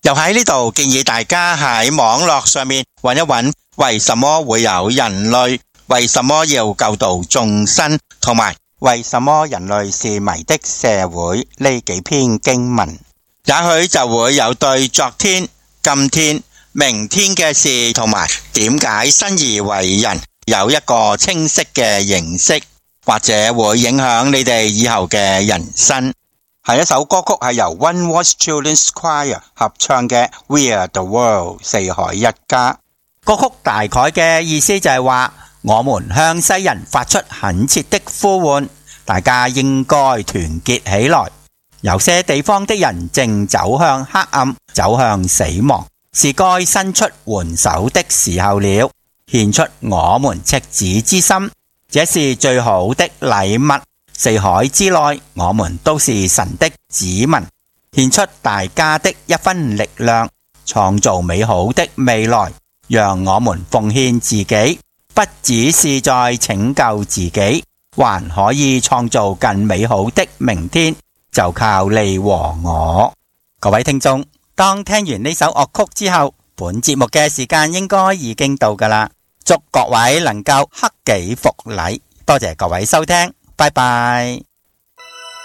又喺呢度建議大家喺網絡上面揾一揾，為什麼會有人類，為什麼要救度眾生，同埋為什麼人類是迷的社會呢幾篇經文，也許就會有對昨天、今天、明天嘅事同埋點解生而為人有一個清晰嘅認識，或者會影響你哋以後嘅人生。係一首歌曲，係由 One Voice Children's Choir 合唱嘅 We Are The World 四海一家。歌曲大概嘅意思就係話，我們向世人發出懇切的呼喚，大家應該團結起來。有些地方的人正走向黑暗，走向死亡，是該伸出援手的時候了，獻出我們赤子之心，這是最好的禮物。四海之內，我們都是神的子民，獻出大家的一分力量，創造美好的未來。讓我們奉獻自己，不只是在拯救自己，還可以創造更美好的明天，就靠你和我。各位聽眾，當聽完呢首樂曲之後，本節目嘅時間應該已經到㗎喇。祝各位能夠克己復禮，多謝各位收聽。拜拜。